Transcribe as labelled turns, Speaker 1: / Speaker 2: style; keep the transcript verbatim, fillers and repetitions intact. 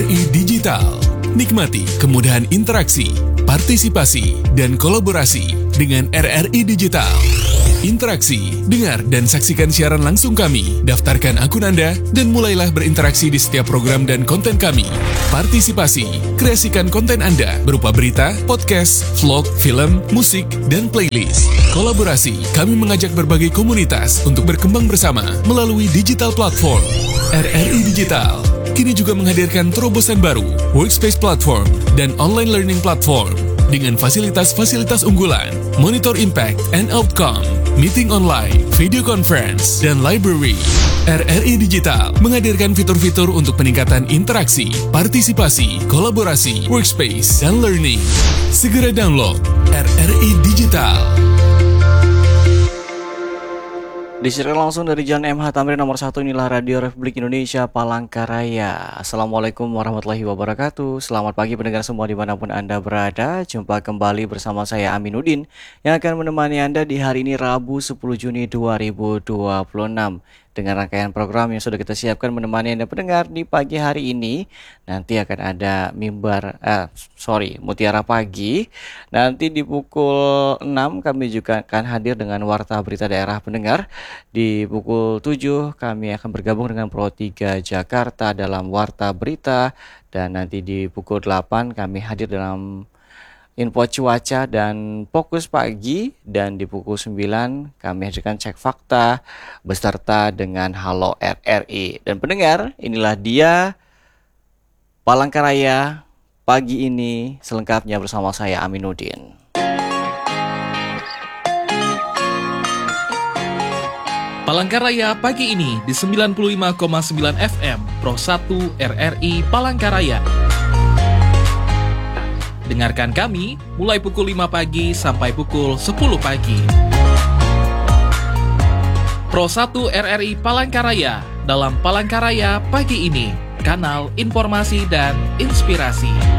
Speaker 1: I Digital. Nikmati kemudahan interaksi, partisipasi, dan kolaborasi dengan R R I Digital. Interaksi, dengar dan saksikan siaran langsung kami, daftarkan akun Anda, dan mulailah berinteraksi di setiap program dan konten kami. Partisipasi, kreasikan konten Anda berupa berita, podcast, vlog, film, musik, dan playlist. Kolaborasi, kami mengajak berbagai komunitas untuk berkembang bersama melalui digital platform. R R I Digital kini juga menghadirkan terobosan baru, workspace platform, dan online learning platform dengan fasilitas-fasilitas unggulan, monitor impact and outcome, meeting online, video conference, dan library. R R I Digital menghadirkan fitur-fitur untuk peningkatan interaksi, partisipasi, kolaborasi, workspace, dan learning. Segera download R R I Digital.
Speaker 2: Disiarkan langsung dari Jalan M H Tamrin nomor satu, inilah Radio Republik Indonesia Palangkaraya. Assalamualaikum warahmatullahi wabarakatuh. Selamat pagi pendengar semua dimanapun Anda berada. Jumpa kembali bersama saya Aminuddin yang akan menemani Anda di hari ini Rabu sepuluh Juni dua ribu dua puluh enam. Dengan rangkaian program yang sudah kita siapkan menemani Anda pendengar di pagi hari ini. Nanti akan ada mimbar, eh, sorry, Mutiara Pagi. Nanti di pukul enam kami juga akan hadir dengan Warta Berita Daerah pendengar. Di pukul tujuh kami akan bergabung dengan Pro tiga Jakarta dalam Warta Berita. Dan nanti di pukul delapan kami hadir dalam info cuaca dan fokus pagi, dan di pukul sembilan kami hadirkan cek fakta beserta dengan Halo R R I. Dan pendengar, inilah dia Palangkaraya pagi ini selengkapnya bersama saya Aminuddin.
Speaker 3: Palangkaraya pagi ini di sembilan puluh lima koma sembilan F M Pro satu R R I Palangkaraya. Dengarkan kami mulai pukul lima pagi sampai pukul sepuluh pagi. Pro satu R R I Palangkaraya dalam Palangkaraya pagi ini, kanal informasi dan inspirasi.